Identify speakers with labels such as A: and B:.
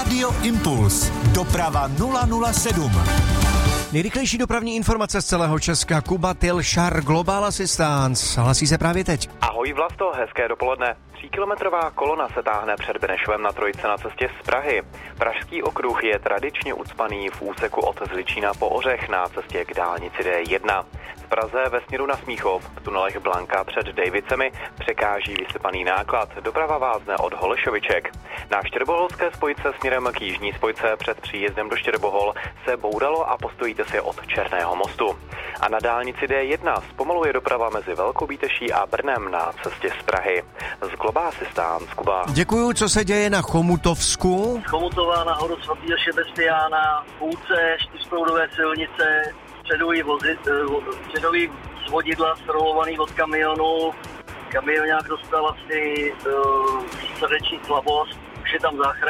A: Radio Impuls. Doprava 007.
B: Nejrychlejší dopravní informace z celého Česka. Kuba Tilšar, Global Assistance. Hlasí se právě teď.
C: Ahoj Vlasto, hezké dopoledne. 3kilometrová kolona se táhne před Benešovem na Trojce na cestě z Prahy. Pražský okruh je tradičně ucpaný v úseku od Zličína po Ořech na cestě k dálnici D1. V Praze ve směru na Smíchov v tunelech Blanka před Dejvicemi překáží vysypaný náklad. Doprava vázne od Holešoviček. Na Štěrboholské spojce směrem k jižní spojce před příjezdem do Štěrbohol se bouralo a postojíte si od Černého mostu. A na dálnici D1 zpomaluje doprava mezi Velkou Bíteší a Brnem na cestě z Prahy. Z Global Assistance, Kuba.
B: Děkuju, co se děje na Chomutovsku.
D: Chomutová nahoru svatého Šebestiána, půlce čtyřproudové silnice, středový svodidla srolovaný od kamionu. Kamionák dostal asi srdeční slabost, už je tam záchranka.